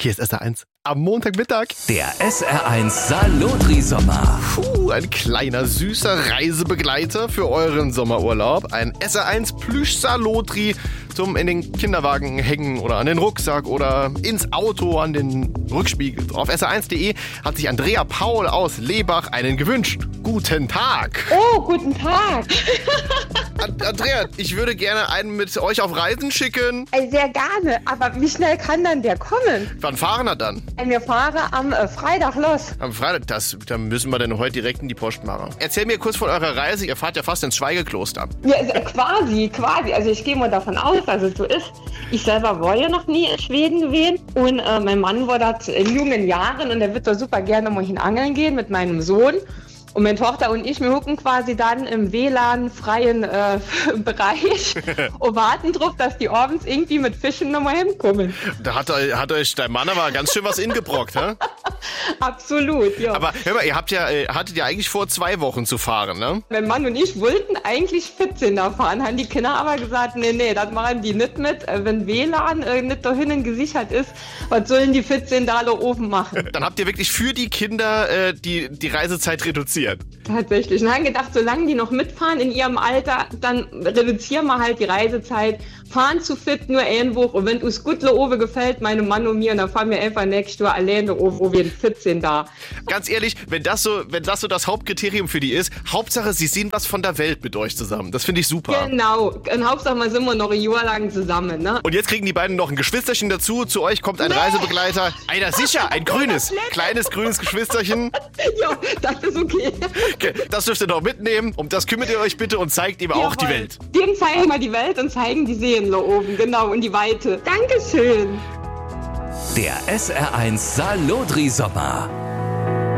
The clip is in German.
Hier ist SR1 am Montagmittag. Der SR1 Salotri-Sommer. Ein kleiner, süßer Reisebegleiter für euren Sommerurlaub. Ein SR1 Plüsch-Salotri zum in den Kinderwagen hängen oder an den Rucksack oder ins Auto an den Rückspiegel. Auf sr1.de hat sich Andrea Paul aus Lebach einen gewünscht. Guten Tag. Oh, guten Tag. Andrea, ich würde gerne einen mit euch auf Reisen schicken. Sehr gerne, aber wie schnell kann dann der kommen? Wann fahren wir dann? Wir fahren am Freitag los. Am Freitag? Dann müssen wir dann heute direkt in die Post machen. Erzähl mir kurz von eurer Reise. Ihr fahrt ja fast ins Schweigekloster. Ja, quasi. Also ich gehe mal davon aus, dass es so ist. Ich selber war ja noch nie in Schweden gewesen und mein Mann war dort in jungen Jahren und er wird da super gerne mal hin angeln gehen mit meinem Sohn. Und meine Tochter und ich, wir hucken quasi dann im WLAN-freien Bereich und warten drauf, dass die abends irgendwie mit Fischen nochmal hinkommen. Da hat euch dein Mann aber ganz schön was ingebrockt, hä? Absolut, ja. Aber hör mal, ihr hattet ja eigentlich vor 2 Wochen zu fahren, ne? Mein Mann und ich wollten eigentlich 14 da fahren, haben die Kinder aber gesagt, nee, das machen die nicht mit. Wenn WLAN nicht da hinten gesichert ist, was sollen die 14 da oben machen? Dann habt ihr wirklich für die Kinder die Reisezeit reduziert. Tatsächlich. Und haben gedacht, solange die noch mitfahren in ihrem Alter, dann reduzieren wir halt die Reisezeit. Fahren zu fit, nur ein Woche. Und wenn uns gut oben gefällt, meinem Mann und mir, dann fahren wir einfach nächstes Jahr alleine wo wir in 14 da. Ganz ehrlich, wenn das so das Hauptkriterium für die ist, Hauptsache, sie sehen was von der Welt mit euch zusammen. Das finde ich super. Genau. Und Hauptsache, mal sind wir noch ein Jahr lang zusammen, ne? Und jetzt kriegen die beiden noch ein Geschwisterchen dazu. Zu euch kommt ein Reisebegleiter. Einer sicher, ein grünes. Kleines grünes Geschwisterchen. Ja, das ist okay. Okay, das dürft ihr noch mitnehmen. Um das kümmert ihr euch bitte und zeigt ihm auch die Welt. Dem zeigen wir die Welt und zeigen die Seen da oben, genau, und die Weite. Dankeschön. Der SR1 Salotri-Sommer.